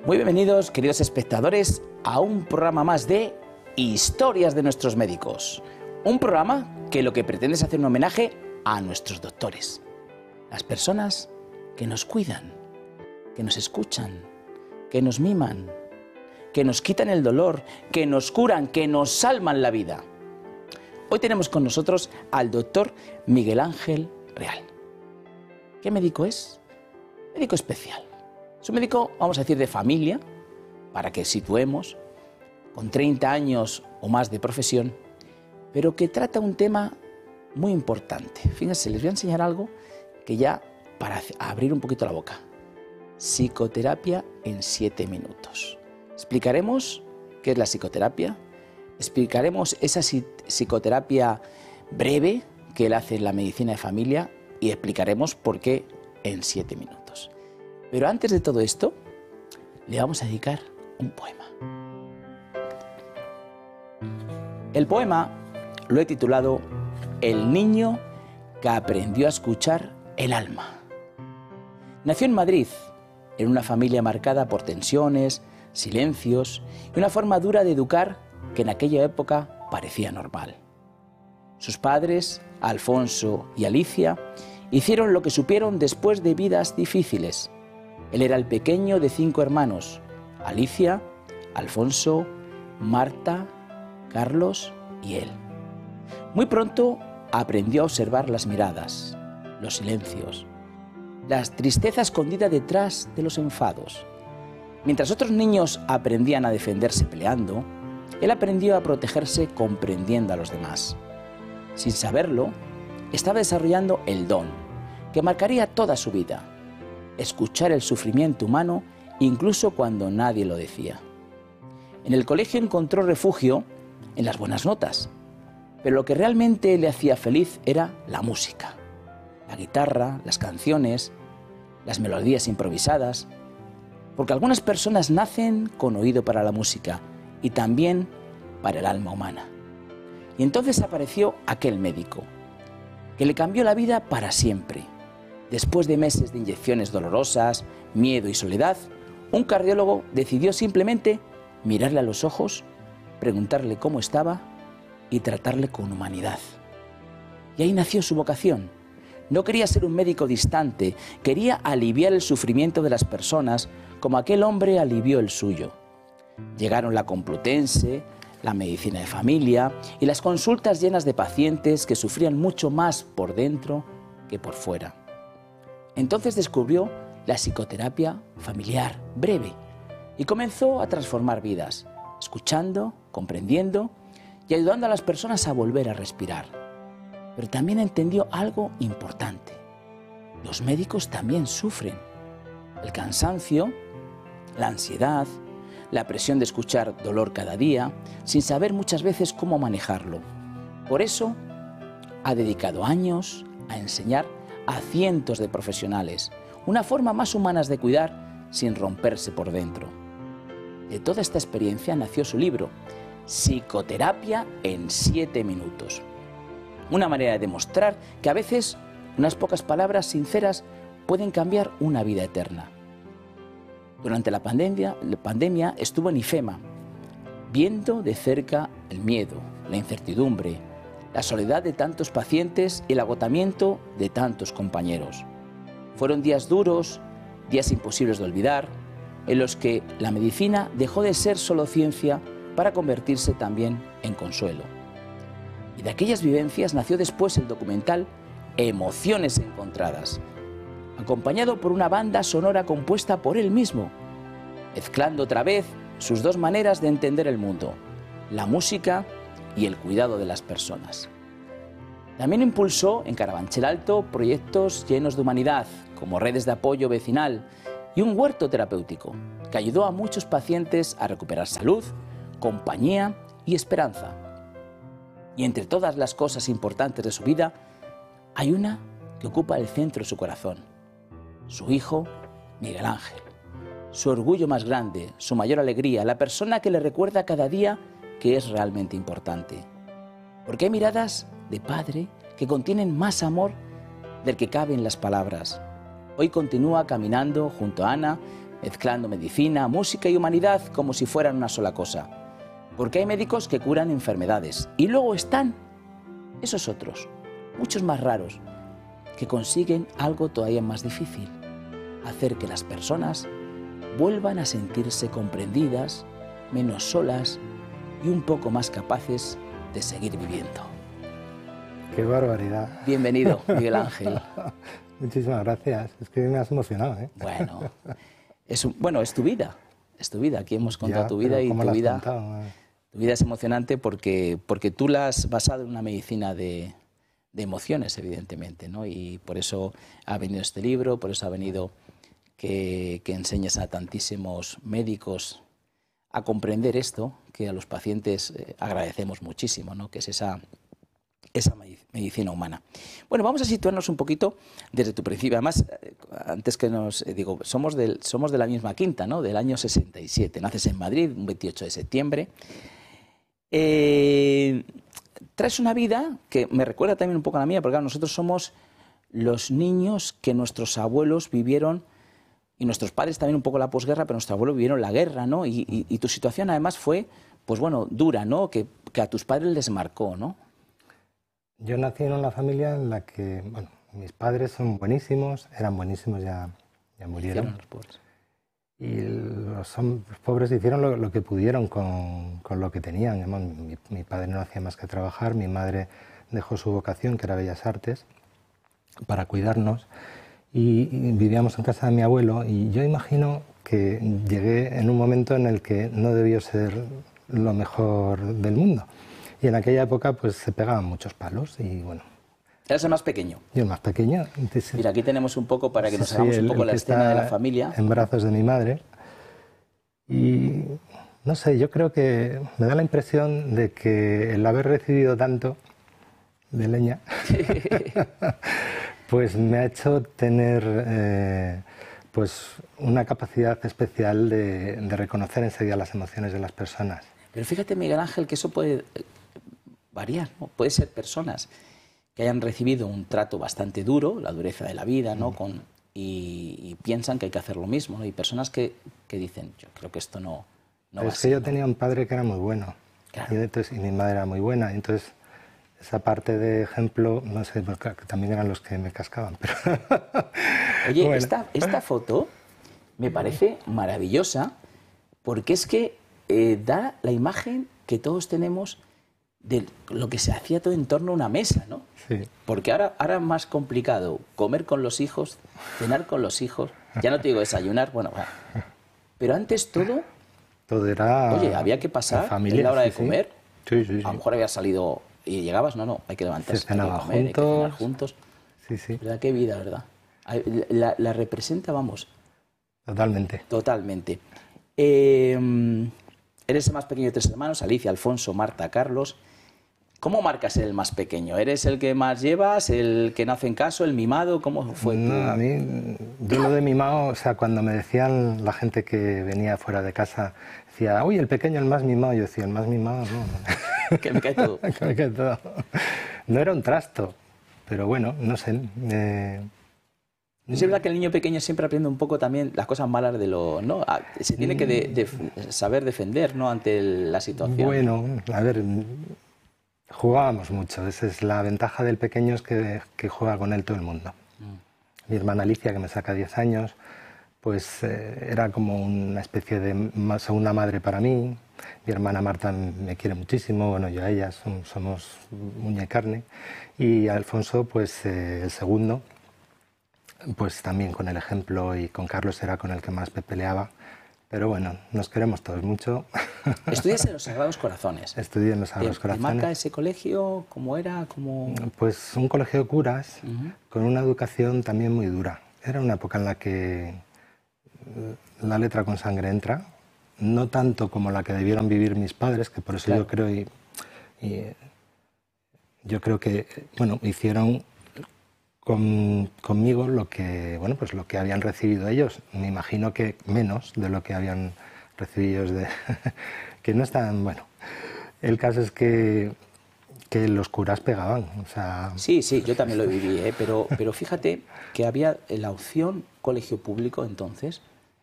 Muy bienvenidos, queridos espectadores, a un programa más de Historias de nuestros médicos. Un programa que lo que pretende es hacer un homenaje a nuestros doctores, las personas que nos cuidan, que nos escuchan, que nos miman, que nos quitan el dolor, que nos curan, que nos salvan la vida. Hoy tenemos con nosotros al doctor Miguel Ángel Real. ¿Qué médico es? Médico especial. Es un médico, vamos a decir, de familia, para que situemos, con 30 años o más de profesión, pero que trata un tema muy importante. Fíjense, les voy a enseñar algo que ya, para abrir un poquito la boca. Psicoterapia en 7 minutos. Explicaremos qué es la psicoterapia, explicaremos esa psicoterapia breve que él hace en la medicina de familia y explicaremos por qué en 7 minutos. Pero antes de todo esto, le vamos a dedicar un poema. El poema lo he titulado El niño que aprendió a escuchar el alma. Nació en Madrid, en una familia marcada por tensiones, silencios y una forma dura de educar que en aquella época parecía normal. Sus padres, Alfonso y Alicia, hicieron lo que supieron después de vidas difíciles. Él era el pequeño de 5 hermanos, Alicia, Alfonso, Marta, Carlos y él. Muy pronto aprendió a observar las miradas, los silencios, la tristeza escondida detrás de los enfados. Mientras otros niños aprendían a defenderse peleando, él aprendió a protegerse comprendiendo a los demás. Sin saberlo, estaba desarrollando el don que marcaría toda su vida: escuchar el sufrimiento humano incluso cuando nadie lo decía. En el colegio encontró refugio en las buenas notas, pero lo que realmente le hacía feliz era la música, la guitarra, las canciones, las melodías improvisadas, porque algunas personas nacen con oído para la música y también para el alma humana. Y entonces apareció aquel médico que le cambió la vida para siempre. Después de meses de inyecciones dolorosas, miedo y soledad, un cardiólogo decidió simplemente mirarle a los ojos, preguntarle cómo estaba y tratarle con humanidad. Y ahí nació su vocación. No quería ser un médico distante, quería aliviar el sufrimiento de las personas como aquel hombre alivió el suyo. Llegaron la Complutense, la medicina de familia y las consultas llenas de pacientes que sufrían mucho más por dentro que por fuera. Entonces descubrió la psicoterapia familiar breve y comenzó a transformar vidas, escuchando, comprendiendo y ayudando a las personas a volver a respirar. Pero también entendió algo importante: los médicos también sufren. El cansancio, la ansiedad, la presión de escuchar dolor cada día, sin saber muchas veces cómo manejarlo. Por eso ha dedicado años a enseñar a cientos de profesionales una forma más humana de cuidar sin romperse por dentro. De toda esta experiencia nació su libro, Psicoterapia en 7 minutos. Una manera de demostrar que a veces unas pocas palabras sinceras pueden cambiar una vida eterna. Durante la pandemia estuvo en IFEMA, viendo de cerca el miedo, la incertidumbre, la soledad de tantos pacientes y el agotamiento de tantos compañeros. Fueron días duros, días imposibles de olvidar, en los que la medicina dejó de ser solo ciencia para convertirse también en consuelo. Y de aquellas vivencias nació después el documental Emociones encontradas, acompañado por una banda sonora compuesta por él mismo, mezclando otra vez sus dos maneras de entender el mundo, la música y el cuidado de las personas. También impulsó en Carabanchel Alto proyectos llenos de humanidad, como redes de apoyo vecinal y un huerto terapéutico, que ayudó a muchos pacientes a recuperar salud, compañía y esperanza. Y entre todas las cosas importantes de su vida, hay una que ocupa el centro de su corazón: su hijo, Miguel Ángel. Su orgullo más grande, su mayor alegría, la persona que le recuerda cada día que es realmente importante. Porque hay miradas de padre que contienen más amor del que cabe en las palabras. Hoy continúa caminando junto a Ana mezclando medicina, música y humanidad como si fueran una sola cosa. Porque hay médicos que curan enfermedades y luego están esos otros, muchos más raros, que consiguen algo todavía más difícil: hacer que las personas vuelvan a sentirse comprendidas, menos solas y un poco más capaces de seguir viviendo. ¡Qué barbaridad! Bienvenido, Miguel Ángel. Muchísimas gracias. Es que me has emocionado, ¿eh? Bueno, es tu vida. Es tu vida. Aquí hemos contado tu vida y tu vida es emocionante porque tú la has basado en una medicina de emociones, evidentemente, ¿no? Y por eso ha venido este libro, por eso ha venido que enseñes a tantísimos médicos a comprender esto, que a los pacientes agradecemos muchísimo, ¿no? Que es esa medicina humana. Bueno, vamos a situarnos un poquito desde tu principio. Además, antes que somos de la misma quinta, ¿no? Del año 67. Naces en Madrid, un 28 de septiembre. Traes una vida que me recuerda también un poco a la mía, porque claro, nosotros somos los niños que nuestros abuelos vivieron, y nuestros padres también un poco la posguerra, pero nuestros abuelos vivieron la guerra, ¿no? Y tu situación además fue, pues bueno, dura, ¿no? Que a tus padres les marcó, ¿no? Yo nací en una familia en la que, bueno, mis padres son buenísimos, eran buenísimos, ya murieron. Y los pobres hicieron lo que pudieron con lo que tenían. Además, mi padre no hacía más que trabajar, mi madre dejó su vocación, que era Bellas Artes, para cuidarnos, y vivíamos en casa de mi abuelo, y yo imagino que llegué en un momento en el que no debió ser lo mejor del mundo. Y en aquella época pues se pegaban muchos palos y bueno. ¿Eras el más pequeño? Yo el más pequeño. Entonces, mira, aquí tenemos un poco para que nos hagamos un poco la escena de la familia. En brazos de mi madre. Y no sé, yo creo que me da la impresión de que el haber recibido tanto de leña pues me ha hecho tener pues una capacidad especial de reconocer enseguida las emociones de las personas. Pero fíjate, Miguel Ángel, que eso puede variar, ¿no? Puede ser personas que hayan recibido un trato bastante duro, la dureza de la vida, ¿no? Y piensan que hay que hacer lo mismo, ¿no? Y personas que dicen, yo creo que esto no va a ser. Es que yo tenía un padre que era muy bueno, claro. y mi madre era muy buena, y entonces esa parte de ejemplo, no sé, porque también eran los que me cascaban. Pero Oye, bueno. esta foto me parece maravillosa, porque es que da la imagen que todos tenemos de lo que se hacía todo en torno a una mesa, ¿no? Sí. Porque ahora es más complicado comer con los hijos, cenar con los hijos, ya no te digo desayunar, bueno, pero antes todo era... Oye, había que pasar familia, en la hora de comer, sí. Sí. A lo mejor había salido y llegabas, no, hay que levantarse, hay que comer, hay que cenar juntos. Sí. ¿Verdad? Qué vida, ¿verdad? La representa, vamos. Totalmente. Totalmente. Eres el más pequeño de 3 hermanos, Alicia, Alfonso, Marta, Carlos. ¿Cómo marcas el más pequeño? ¿Eres el que más llevas, el que no hace en caso, el mimado? ¿Cómo fue? No, a mí, yo lo de mimado, o sea, cuando me decían la gente que venía fuera de casa, decía, uy, el pequeño, el más mimado. Yo decía, el más mimado, no. Que me cae todo. Que me cae todo. No era un trasto, pero bueno, no sé. Es verdad que el niño pequeño siempre aprende un poco también las cosas malas de lo... ¿no? Se tiene que saber defender, ¿no? Ante la situación. Bueno, a ver, jugábamos mucho. Esa es la ventaja del pequeño, es que juega con él todo el mundo. Mi hermana Alicia, que me saca 10 años, pues era como una especie de segunda madre para mí. Mi hermana Marta me quiere muchísimo, bueno, yo a ella somos uña y carne. Y Alfonso, pues el segundo, pues también con el ejemplo, y con Carlos era con el que más me peleaba. Pero bueno, nos queremos todos mucho. ¿Estudias en los Sagrados Corazones? Estudié en los Sagrados Corazones. ¿Te marca ese colegio? ¿Cómo era? Pues un colegio de curas, con una educación también muy dura. Era una época en la que la letra con sangre entra, no tanto como la que debieron vivir mis padres, que por eso claro. Yo creo que bueno, hicieron conmigo lo que, bueno, pues lo que habían recibido ellos. Me imagino que menos de lo que habían recibido ellos, que no están, bueno. El caso es que los curas pegaban, o sea... Sí, yo también lo viví, pero fíjate que había la opción colegio público entonces,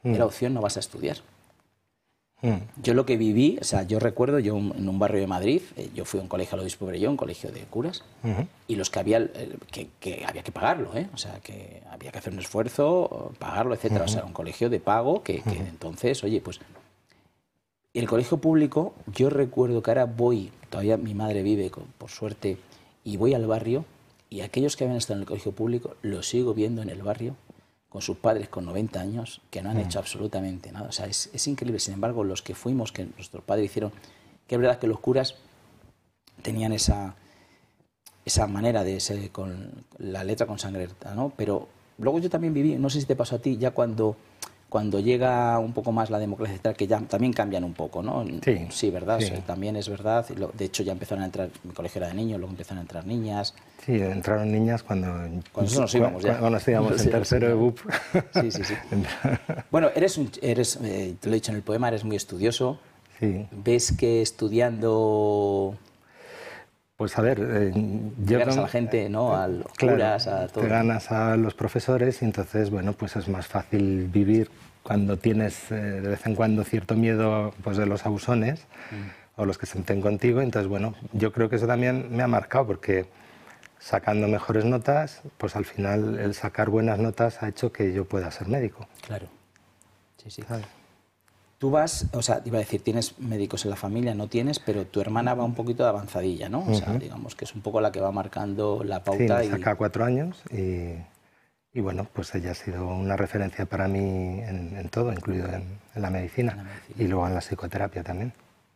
era opción, no vas a estudiar. Yo lo que viví, o sea, yo recuerdo, yo en un barrio de Madrid, yo fui a un colegio al Obispo Brellón, un colegio de curas, y los que había, que había que pagarlo, o sea, que había que hacer un esfuerzo, pagarlo, etcétera. O sea, un colegio de pago que entonces, oye, pues... Y el colegio público, yo recuerdo que ahora voy, todavía mi madre vive, por suerte, y voy al barrio, y aquellos que habían estado en el colegio público, los sigo viendo en el barrio, con sus padres con 90 años, que no han hecho absolutamente nada. O sea, es increíble. Sin embargo, los que fuimos, que nuestros padres hicieron, que es verdad que los curas tenían esa manera de ser con la letra con sangre, ¿no? Pero luego yo también viví, no sé si te pasó a ti, ya cuando llega un poco más la democracia, etcétera, que ya también cambian un poco, ¿no? Sí, ¿verdad? Sí. O sea, también es verdad. De hecho, ya empezaron a entrar, mi colegio era de niños, luego empezaron a entrar niñas. Sí, entraron niñas cuando nos íbamos ya. Cuando nos íbamos en tercero de BUP. Sí. Bueno, te lo he dicho en el poema, eres muy estudioso. Sí. ¿Ves que estudiando... Pues a ver, yo ganas a la gente, ¿no? A los curas, a todo. Te ganas a los profesores y entonces, bueno, pues es más fácil vivir cuando tienes de vez en cuando cierto miedo, pues, de los abusones o los que se meten contigo. Entonces, bueno, yo creo que eso también me ha marcado porque sacando mejores notas, pues al final el sacar buenas notas ha hecho que yo pueda ser médico. Claro. Sí. ¿Sabes? Tú vas, o sea, iba a decir, tienes médicos en la familia, no tienes, pero tu hermana va un poquito de avanzadilla, ¿no? O sea, digamos que es un poco la que va marcando la pauta. Sí, me saca 4 años y bueno, pues ella ha sido una referencia para mí en todo, incluido en la medicina y luego en la psicoterapia también.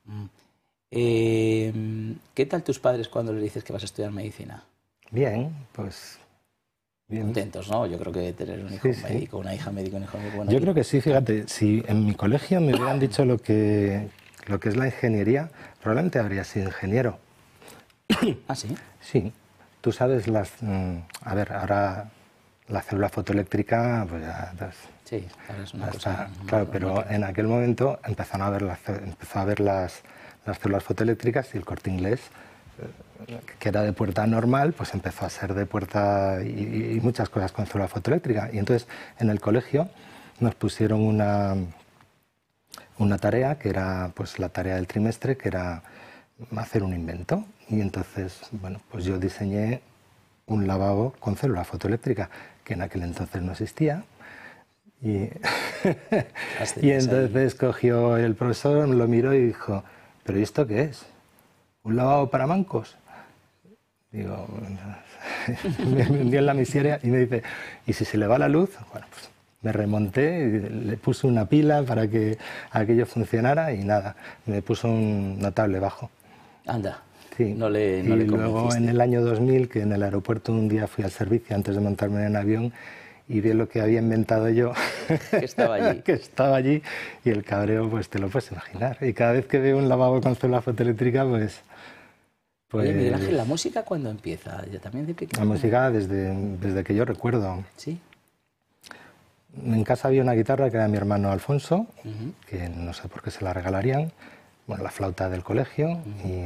¿Qué tal tus padres cuando les dices que vas a estudiar medicina? Bien, pues... Bien. Contentos, ¿no? Yo creo que tener un hijo médico, una hija médico, un hijo médico... Bueno, yo creo que sí, fíjate, si en mi colegio me hubieran dicho lo que es la ingeniería, probablemente habría sido ingeniero. ¿Ah, sí? Sí. Tú sabes a ver, ahora la célula fotoeléctrica, pues ya... Sí, ahora es una cosa... Claro, pero en aquel momento empezó a ver las células fotoeléctricas y el Corte Inglés, que era de puerta normal, pues empezó a ser de puerta y muchas cosas con célula fotoeléctrica. Y entonces en el colegio nos pusieron una tarea que era pues la tarea del trimestre, que era hacer un invento. Y entonces, bueno, pues yo diseñé un lavabo con célula fotoeléctrica, que en aquel entonces no existía. Y entonces cogió el profesor, lo miró y dijo, ¿pero esto qué es? ¿Un lavabo para mancos? Digo, me hundió en la miseria y me dice, ¿y si se le va la luz? Bueno, pues me remonté y le puse una pila para que aquello funcionara y nada, me puso un notable bajo. Anda. Sí. No le luego en el año 2000, que en el aeropuerto un día fui al servicio antes de montarme en el avión y vi lo que había inventado yo, que estaba allí. Que estaba allí, y el cabreo, pues te lo puedes imaginar. Y cada vez que veo un lavabo con célula fotoeléctrica, pues... Oye, Miguel Ángel, ¿la música cuándo empieza? ¿Ya también de pequeño? La música desde que yo recuerdo. ¿Sí? En casa había una guitarra que era mi hermano Alfonso, que no sé por qué se la regalarían, bueno, la flauta del colegio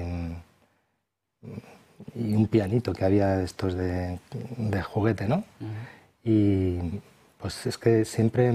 y un pianito que había de estos de juguete, ¿no? Y pues es que siempre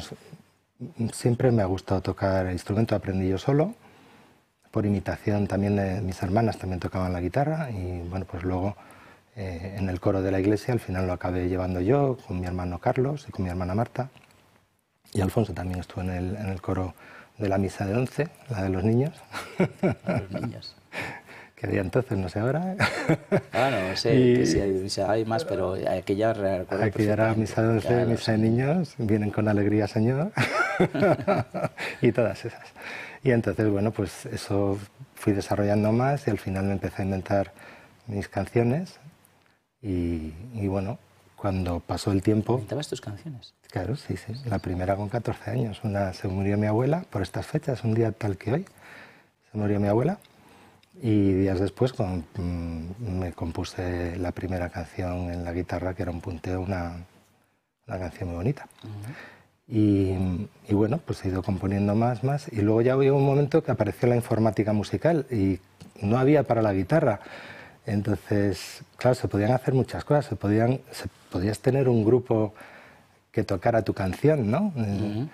me ha gustado tocar instrumento, aprendí yo solo, por imitación también de mis hermanas, también tocaban la guitarra y bueno, pues luego en el coro de la iglesia al final lo acabé llevando yo con mi hermano Carlos y con mi hermana Marta, y Alfonso también estuvo en el coro de la misa de 11, la de los niños. Los niños. Que había entonces, no sé ahora. Ah, no sé, que si hay más, pero aquella recuerdo. Aquella era misa de 11, claro, misa de niños, vienen con alegría, Señor. Y todas esas. Y entonces, bueno, pues eso fui desarrollando más y al final me empecé a inventar mis canciones. Y bueno, cuando pasó el tiempo... ¿Inventabas tus canciones? Claro, sí. La primera con 14 años. Se murió mi abuela por estas fechas, un día tal que hoy. Se murió mi abuela. Y días después me compuse la primera canción en la guitarra, que era un punteo, una canción muy bonita. Y bueno, pues he ido componiendo más. Y luego ya hubo un momento que apareció la informática musical y no había para la guitarra. Entonces, claro, se podían hacer muchas cosas. Podías tener un grupo que tocara tu canción, ¿no?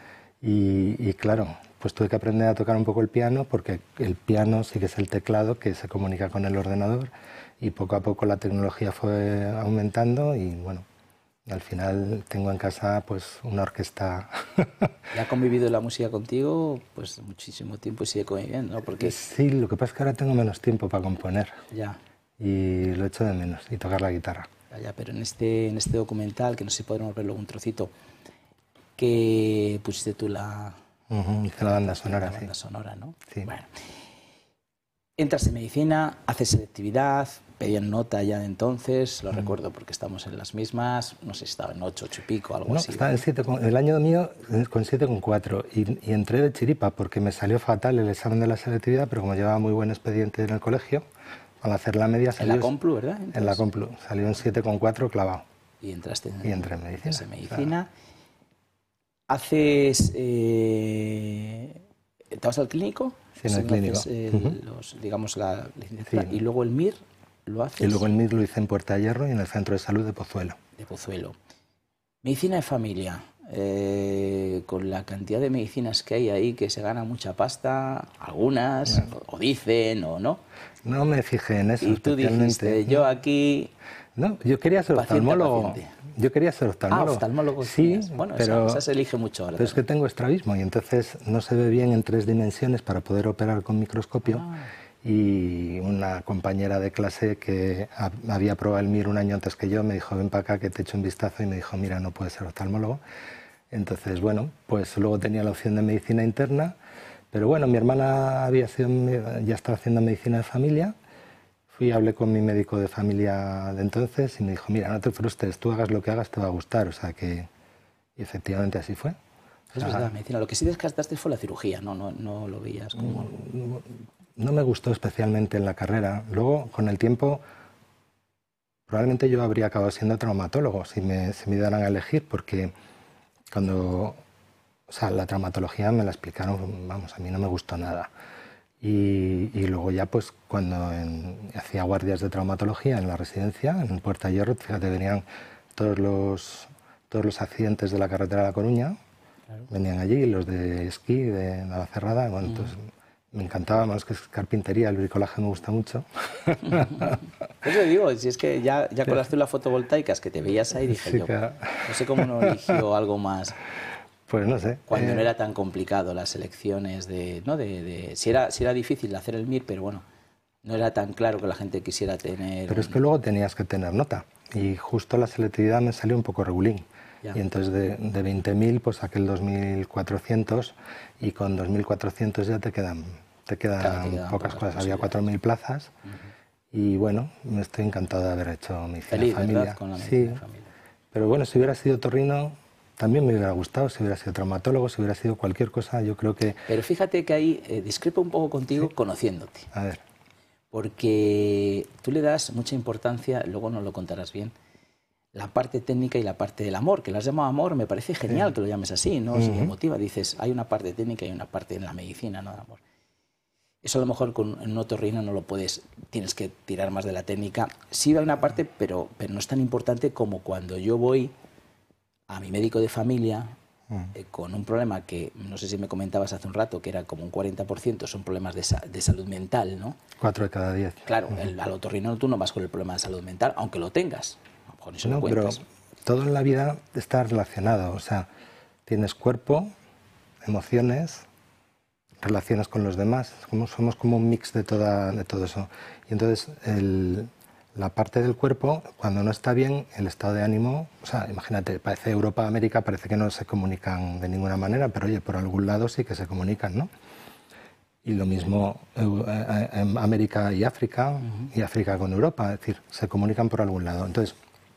Y claro, pues tuve que aprender a tocar un poco el piano, porque el piano sí que es el teclado que se comunica con el ordenador, y poco a poco la tecnología fue aumentando y bueno, al final tengo en casa pues una orquesta. ¿Y ha convivido la música contigo pues muchísimo tiempo y sigue conviviendo, ¿no? Porque... Sí, lo que pasa es que ahora tengo menos tiempo para componer. Ya. Y lo echo de menos, y tocar la guitarra. Ya, pero en este documental, que no sé si podremos verlo un trocito, que pusiste tú la... Hice la banda sonora, la banda sonora, ¿no? Sí. Bueno. Entras en medicina, haces selectividad, pedían nota ya de entonces, lo recuerdo porque estamos en las mismas, no sé si estaba en 8, 8 y pico, algo así. Estaba en 7, el año mío con 7,4 y entré de chiripa porque me salió fatal el examen de la selectividad, pero como llevaba muy buen expediente en el colegio, al hacer la media salió... En la Complu, ¿verdad? Entonces, en la Complu, salió en 7,4 clavado. Y entraste en, entré en medicina. En medicina. Haces... ¿te vas al clínico? Sí, en el clínico. Digamos, la licenciatura. Sí. Y luego el MIR lo haces... Y luego el MIR lo hice en Puerta de Hierro y en el Centro de Salud de Pozuelo. De Pozuelo. Medicina de familia. Con la cantidad de medicinas que hay ahí, que se gana mucha pasta, algunas, o dicen, o no. No me fijé en eso. Y tú dijiste, yo aquí... No, yo quería ser oftalmólogo. Yo quería ser oftalmólogo. Oftalmólogo. Sí, bueno, pero esa se elige mucho ahora. Pero es que tengo estrabismo y entonces no se ve bien en 3 dimensiones para poder operar con microscopio. Y una compañera de clase que había probado el MIR un año antes que yo me dijo, ven para acá que te echo un vistazo, y me dijo, mira, no puedes ser oftalmólogo. Entonces, bueno, pues luego tenía la opción de medicina interna, pero bueno, mi hermana ya estaba haciendo medicina de familia. Fui y hablé con mi médico de familia de entonces y me dijo, mira, no te frustres, tú hagas lo que hagas, te va a gustar. O sea que, y efectivamente así fue. Es verdad, medicina. Lo que sí descartaste fue la cirugía, no lo veías como... No me gustó especialmente en la carrera. Luego, con el tiempo, probablemente yo habría acabado siendo traumatólogo si me dieran a elegir, porque cuando... O sea, la traumatología me la explicaron, vamos, a mí no me gustó nada. Y luego ya pues cuando hacía guardias de traumatología en la residencia, en Puerta de Hierro, fíjate, venían todos los accidentes de la carretera de La Coruña, claro. Venían allí, los de esquí, de Navacerrada, bueno, entonces me encantaba, más que es carpintería, el bricolaje me gusta mucho. Eso digo, si es que ya con las células fotovoltaicas que te veías ahí, dije sí, yo, claro. No sé cómo no eligió algo más... Pues no sé. Cuando no era tan complicado las elecciones si era difícil hacer el MIR, pero bueno, no era tan claro que la gente quisiera tener... Pero es que luego tenías que tener nota, y justo la selectividad me salió un poco regulín. Ya. Y entonces de 20.000 pues saqué el 2.400, y con 2.400 ya te quedan pocas cosas. Había 4.000 plazas, y bueno, me estoy encantado de haber hecho medicina de familia. ¿Verdad? Con la medicina de familia. Pero bueno, si hubiera sido otorrino... También me hubiera gustado, si hubiera sido traumatólogo, si hubiera sido cualquier cosa, yo creo que... Pero fíjate que ahí discrepo un poco contigo, ¿sí? Conociéndote. A ver. Porque tú le das mucha importancia, luego nos lo contarás bien, la parte técnica y la parte del amor, que la has llamado amor, me parece genial que lo llames así, ¿no? Si te motiva, dices, hay una parte técnica y una parte en la medicina, no de amor. Eso a lo mejor con un otorrino no lo puedes, tienes que tirar más de la técnica. Sí hay una parte, pero no es tan importante como cuando yo voy a mi médico de familia con un problema que, no sé si me comentabas hace un rato, que era como un 40% son problemas de salud mental, ¿no? 4 de cada 10. Claro, al otorrino tú no vas con el problema de salud mental, aunque lo tengas. A lo mejor eso no, pero todo en la vida está relacionado. O sea, tienes cuerpo, emociones, relaciones con los demás. Somos como un mix de todo eso. Y entonces la parte del cuerpo, cuando no está bien, el estado de ánimo, o sea, imagínate, parece Europa, América, parece que no se comunican de ninguna manera, pero oye, por algún lado sí que se comunican, ¿no? Y lo mismo en América y África con Europa, es decir, se comunican por algún lado. Entonces,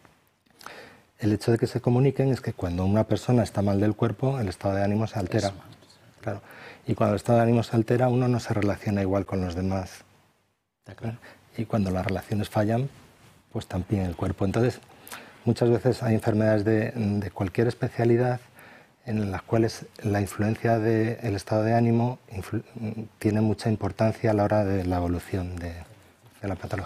el hecho de que se comuniquen es que cuando una persona está mal del cuerpo, el estado de ánimo se altera. Claro. Y cuando el estado de ánimo se altera, uno no se relaciona igual con los demás. Está claro. Y cuando las relaciones fallan, pues también el cuerpo. Entonces, muchas veces hay enfermedades de cualquier especialidad en las cuales la influencia del estado de ánimo tiene mucha importancia a la hora de la evolución de la patología.